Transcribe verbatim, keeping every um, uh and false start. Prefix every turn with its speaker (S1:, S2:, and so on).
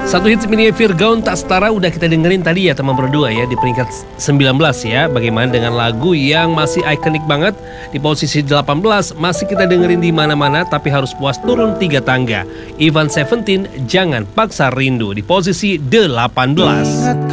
S1: Satu hits mini Virgaun tak setara udah kita dengerin tadi ya teman berdua ya di peringkat sembilan belas ya. Bagaimana dengan lagu yang masih ikonik banget di posisi delapan belas masih kita dengerin di mana-mana tapi harus puas turun tiga tangga. Ivan Seventeen, Jangan Paksa Rindu di posisi delapan belas.